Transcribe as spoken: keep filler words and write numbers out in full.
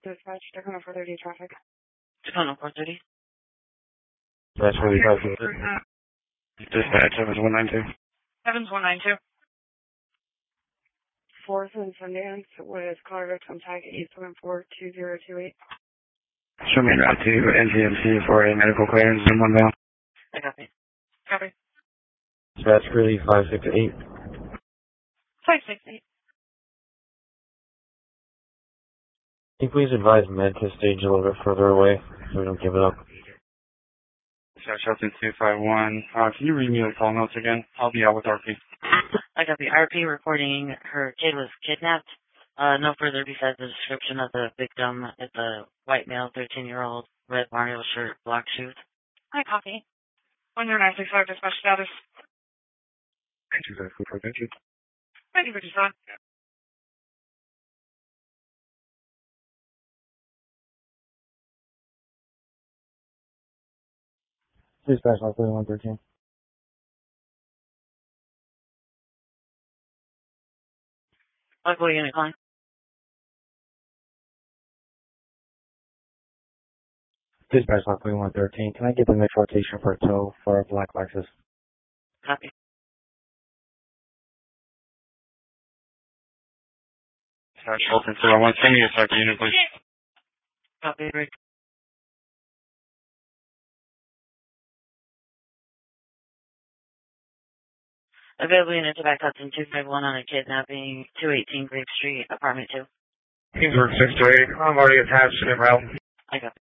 Dispatch, Tacoma four thirty traffic. Tacoma four thirty. That's really five fifty. Dispatch, Evans one nine two. Evans one nine two. Fourth and Sundance with caller victim tag eight seven four two zero two eight. Show me route to N C M C for a medical clearance in one mile. I copy. Copy. Dispatch, really five six eight. five six eight. Can you please advise med to stage a little bit further away so we don't give it up? Dispatch, Shelton two five one. Uh, can you read me the call notes again? I'll be out with R P. I got the R P reporting her kid was kidnapped. Uh, no further besides the description of the victim. It's a white male, thirteen-year-old, red Mario shirt, black shoes. I copy. one zero nine six five, dispatch status. Thank you, guys. Thank you. Thank you for your time. Dispatch, I'll one thirteen. Local unit calling. Dispatch, I'll one thirteen. Can I get the next rotation for a tow for a black Lexus? Copy. Dispatch, Shelton two one one. Send me a second unit, please. Copy, Rick. Available unit to back Hudson two five one on a kidnapping, two eighteen Grape Street, apartment two. Kingsburg six two eight. I'm already attached to the route. I got it.